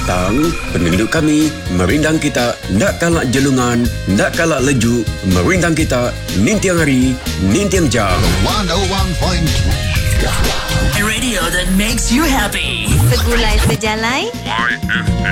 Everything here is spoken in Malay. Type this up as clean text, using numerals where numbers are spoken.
datang, penduduk kami merindang kita nak kalak jelungan, nak kalak leju, merindang kita nintiang hari, nintiang jam. 101.3 A radio that makes you happy. Segulai sejalai. YFM.